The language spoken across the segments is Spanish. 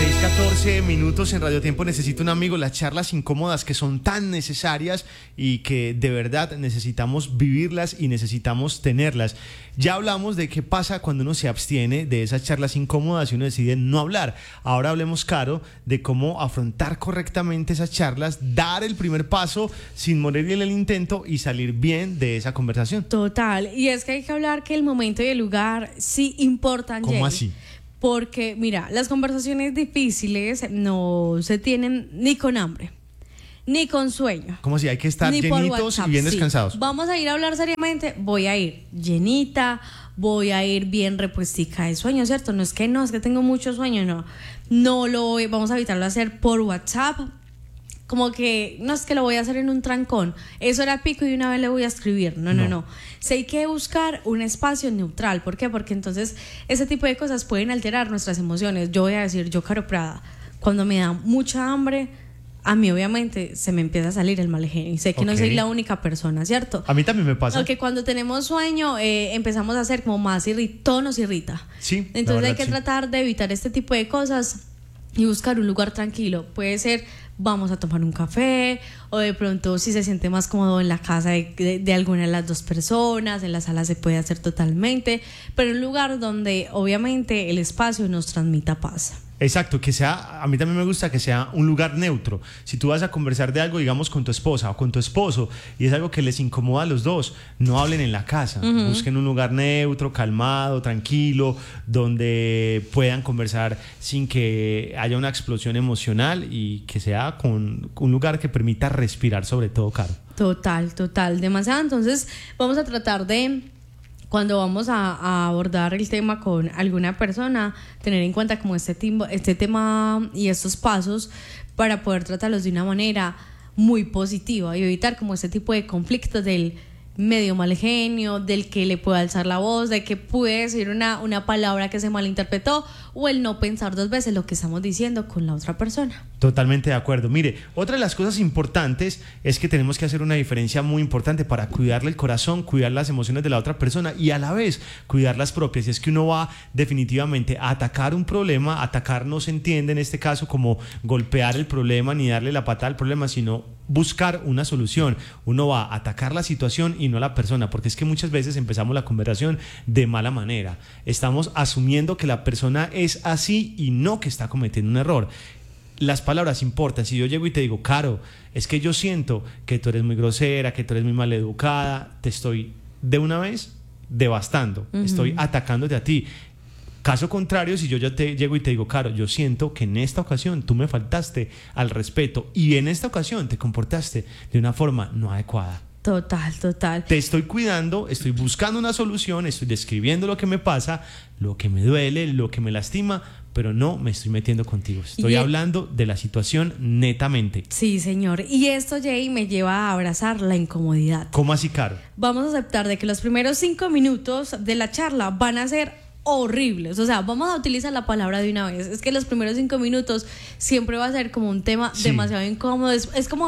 6:14 en Radio Tiempo. Necesito un amigo. Las charlas incómodas que son tan necesarias y que de verdad necesitamos vivirlas y necesitamos tenerlas. Ya hablamos de qué pasa cuando uno se abstiene de esas charlas incómodas y uno decide no hablar. Ahora hablemos, Caro, de cómo afrontar correctamente esas charlas, dar el primer paso sin morir en el intento y salir bien de esa conversación. Total, y es que hay que hablar que el momento y el lugar sí importan. ¿Cómo así? Porque, mira, las conversaciones difíciles no se tienen ni con hambre, ni con sueño. ¿Cómo así? Hay que estar llenitos y bien descansados. Sí. Vamos a ir a hablar seriamente, voy a ir llenita, voy a ir bien repuestica de sueño, ¿cierto? No es que tengo mucho sueño, no lo voy, vamos a evitarlo hacer por WhatsApp. Como que no es que lo voy a hacer en un trancón, eso era pico y una vez le voy a escribir. No. Sí, hay que buscar un espacio neutral. ¿Por qué? Porque entonces ese tipo de cosas pueden alterar nuestras emociones. Yo voy a decir, Caro Prada, cuando me da mucha hambre, a mí obviamente se me empieza a salir el mal genio. Y sé que no soy la única persona, ¿cierto? A mí también me pasa. Porque cuando tenemos sueño empezamos a hacer como más todo nos irrita. Sí. Entonces hay que tratar de evitar este tipo de cosas y buscar un lugar tranquilo. Puede ser, vamos a tomar un café, o de pronto si se siente más cómodo en la casa de alguna de las dos personas, en la sala se puede hacer totalmente, pero un lugar donde obviamente el espacio nos transmita paz. Exacto, que sea, a mí también me gusta que sea un lugar neutro. Si tú vas a conversar de algo, digamos, con tu esposa o con tu esposo, y es algo que les incomoda a los dos, no hablen en la casa. Busquen un lugar neutro, calmado, tranquilo, donde puedan conversar sin que haya una explosión emocional y que sea con un lugar que permita respirar, sobre todo, Caro. Total, demasiado. Entonces vamos a tratar de, cuando vamos a abordar el tema con alguna persona, tener en cuenta como este tema y estos pasos para poder tratarlos de una manera muy positiva y evitar como este tipo de conflictos del medio mal genio, del que le puede alzar la voz, de que puede decir una palabra que se malinterpretó, o el no pensar dos veces lo que estamos diciendo con la otra persona. Totalmente de acuerdo. Mire, otra de las cosas importantes es que tenemos que hacer una diferencia muy importante para cuidarle el corazón, cuidar las emociones de la otra persona y a la vez cuidar las propias. Y es que uno va definitivamente a atacar un problema. Atacar no se entiende en este caso como golpear el problema ni darle la patada al problema, sino buscar una solución. Uno va a atacar la situación y no a la persona, porque es que muchas veces empezamos la conversación de mala manera. Estamos asumiendo que la persona es así y no que está cometiendo un error. Las palabras importan. Si yo llego y te digo, Caro, es que yo siento que tú eres muy grosera, que tú eres muy maleducada, te estoy de una vez devastando, estoy atacándote a ti. Caso contrario, si yo ya te llego y te digo, Caro, yo siento que en esta ocasión tú me faltaste al respeto y en esta ocasión te comportaste de una forma no adecuada. Total. Te estoy cuidando, estoy buscando una solución, estoy describiendo lo que me pasa, lo que me duele, lo que me lastima, pero no me estoy metiendo contigo. Estoy hablando de la situación netamente. Sí, señor. Y esto, Jay, me lleva a abrazar la incomodidad. ¿Cómo así, Caro? Vamos a aceptar de que los primeros 5 minutos de la charla van a ser horribles. O sea, vamos a utilizar la palabra de una vez. Es que los primeros 5 minutos siempre va a ser como un tema demasiado incómodo. Es como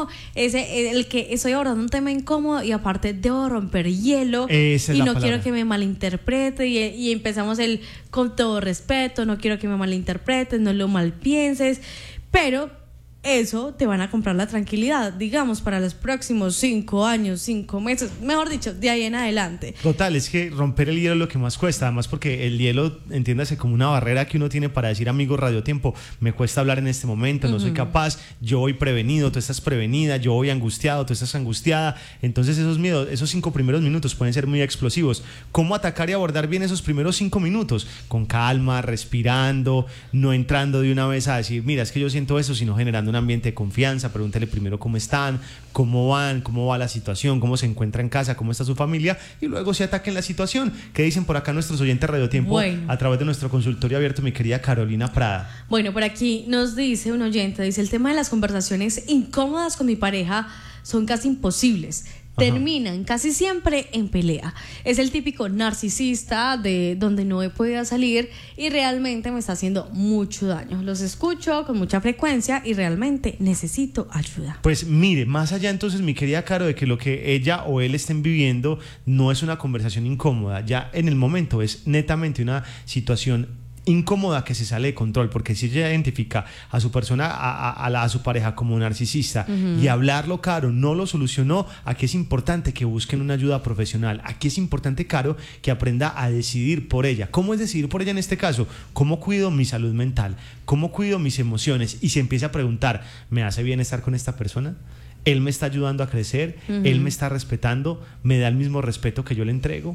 el que estoy abordando un tema incómodo y aparte debo romper hielo y no quiero que me malinterprete y empezamos con todo respeto, no quiero que me malinterpretes, no lo malpienses, pero eso te van a comprar la tranquilidad, digamos, para los próximos 5 años, 5 meses, mejor dicho, de ahí en adelante. Total, es que romper el hielo es lo que más cuesta, además porque el hielo, entiéndase, como una barrera que uno tiene para decir, amigo, Radio Tiempo, me cuesta hablar en este momento, no soy capaz, yo voy prevenido, tú estás prevenida, yo voy angustiado, tú estás angustiada. Entonces esos miedos, esos 5 primeros minutos pueden ser muy explosivos. ¿Cómo atacar y abordar bien esos primeros 5 minutos? Con calma, respirando, no entrando de una vez a decir, mira, es que yo siento eso, sino generando un ambiente de confianza. Pregúntale primero cómo están, cómo van, cómo va la situación, cómo se encuentra en casa, cómo está su familia, y luego se ataquen la situación. ¿Qué dicen por acá nuestros oyentes Radio Tiempo a través de nuestro consultorio abierto, mi querida Carolina Prada? Bueno, por aquí nos dice un oyente, dice, el tema de las conversaciones incómodas con mi pareja son casi imposibles. Terminan casi siempre en pelea. Es el típico narcisista de donde no he podido salir y realmente me está haciendo mucho daño. Los escucho con mucha frecuencia y realmente necesito ayuda. Pues mire, más allá entonces, mi querida Caro, de que lo que ella o él estén viviendo no es una conversación incómoda, ya en el momento es netamente una situación incómoda que se sale de control, porque si ella identifica a su persona, a su pareja como narcisista, y hablarlo, Caro, no lo solucionó, aquí es importante que busquen una ayuda profesional. Aquí es importante, Caro, que aprenda a decidir por ella. ¿Cómo es decidir por ella en este caso? ¿Cómo cuido mi salud mental? ¿Cómo cuido mis emociones? Y se empieza a preguntar, ¿me hace bien estar con esta persona? Él me está ayudando a crecer, él me está respetando, me da el mismo respeto que yo le entrego.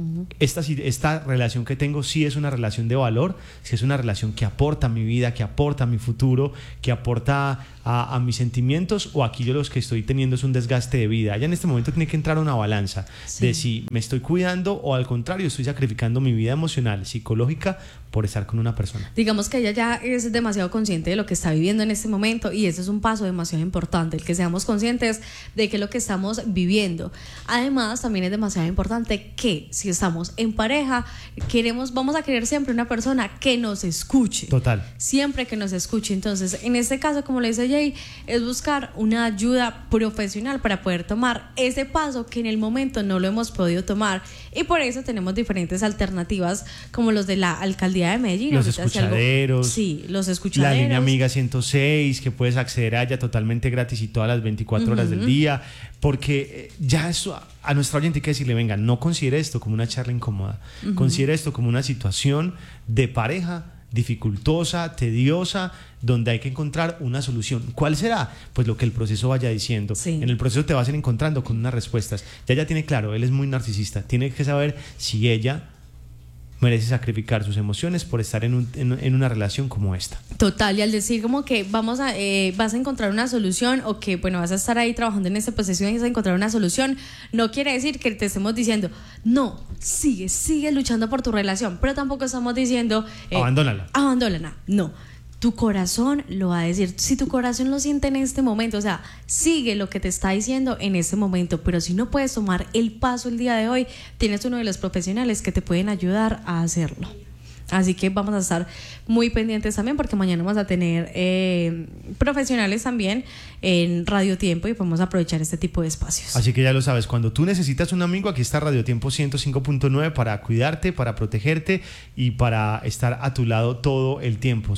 Esta relación que tengo sí es una relación de valor, sí es una relación que aporta a mi vida, que aporta a mi futuro, que aporta a mis sentimientos, o aquí yo los que estoy teniendo es un desgaste de vida. Ella en este momento tiene que entrar a una balanza de si me estoy cuidando o al contrario estoy sacrificando mi vida emocional, psicológica por estar con una persona. Digamos que ella ya es demasiado consciente de lo que está viviendo en este momento, y ese es un paso demasiado importante, el que seamos conscientes de qué es lo que estamos viviendo. Además, también es demasiado importante que si estamos en pareja, vamos a querer siempre una persona que nos escuche. Total. Siempre que nos escuche. Entonces, en este caso, como le dice Jay, es buscar una ayuda profesional para poder tomar ese paso que en el momento no lo hemos podido tomar, y por eso tenemos diferentes alternativas como los de la alcaldía de Medellín. Los escuchaderos. Sí, los escuchaderos. La línea Amiga 106, que puedes acceder a ella totalmente gratis y todas las 24 horas del día, porque ya eso a nuestra oyente hay que decirle, venga, no considere esto como una charla incómoda, considere esto como una situación de pareja dificultosa, tediosa, donde hay que encontrar una solución. ¿Cuál será? Pues lo que el proceso vaya diciendo. Sí. En el proceso te vas a ir encontrando con unas respuestas. Ya tiene claro, él es muy narcisista, tiene que saber si ella merece sacrificar sus emociones por estar en una relación como esta. Total, y al decir como que vas a encontrar una solución, o que bueno, vas a estar ahí trabajando en este proceso y vas a encontrar una solución, no quiere decir que te estemos diciendo no, sigue luchando por tu relación, pero tampoco estamos diciendo abandónala, no. Tu corazón lo va a decir. Si tu corazón lo siente en este momento, o sea, sigue lo que te está diciendo en este momento, pero si no puedes tomar el paso el día de hoy, tienes uno de los profesionales que te pueden ayudar a hacerlo. Así que vamos a estar muy pendientes también, porque mañana vamos a tener profesionales también en Radio Tiempo y podemos aprovechar este tipo de espacios. Así que ya lo sabes, cuando tú necesitas un amigo, aquí está Radio Tiempo 105.9 para cuidarte, para protegerte y para estar a tu lado todo el tiempo.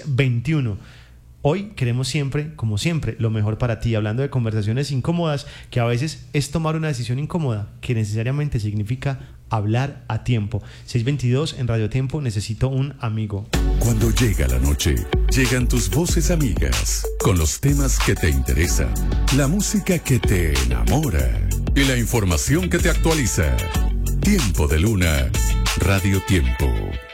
6:21. Hoy queremos siempre, como siempre, lo mejor para ti, hablando de conversaciones incómodas, que a veces es tomar una decisión incómoda, que necesariamente significa hablar a tiempo. 6:22 en Radio Tiempo, necesito un amigo. Cuando llega la noche, llegan tus voces amigas, con los temas que te interesan, la música que te enamora y la información que te actualiza. Tiempo de Luna, Radio Tiempo.